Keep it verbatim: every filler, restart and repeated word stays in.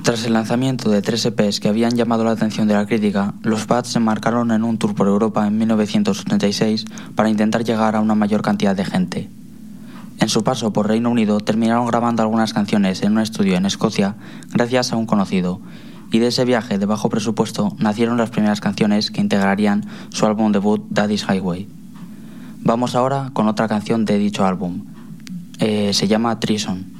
Tras el lanzamiento de tres E Pes que habían llamado la atención de la crítica, los Bats se embarcaron en un tour por Europa en mil novecientos ochenta y seis para intentar llegar a una mayor cantidad de gente. En su paso por Reino Unido terminaron grabando algunas canciones en un estudio en Escocia gracias a un conocido, y de ese viaje de bajo presupuesto nacieron las primeras canciones que integrarían su álbum debut Daddy's Highway. Vamos ahora con otra canción de dicho álbum. Eh, se llama Treason.